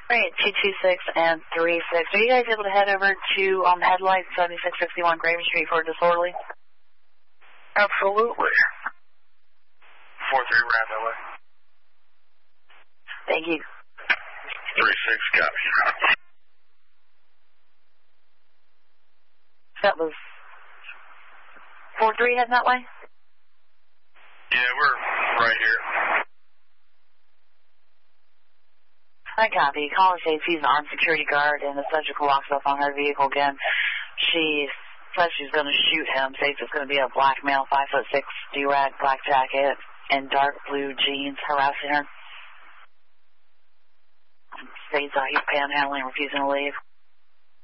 Alright, 226 and 36. Are you guys able to head over to on the headlight 7661 Graven Street for disorderly? Absolutely. 4-3 round that way. Thank you. 36, copy. That was 4-3 heading that way? Yeah, we're right here. I copy. Caller says he's an armed security guard and the subject walks up on her vehicle again. She says she's going to shoot him, says it's going to be a black male, 5'6", do-rag, black jacket, and dark blue jeans harassing her. States he's panhandling, refusing to leave.